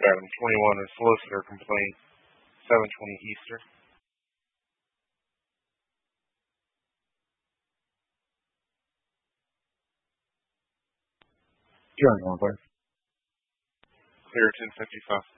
item 21 is solicitor complaint 720 Easter. Hearing on, please. Clear 1055.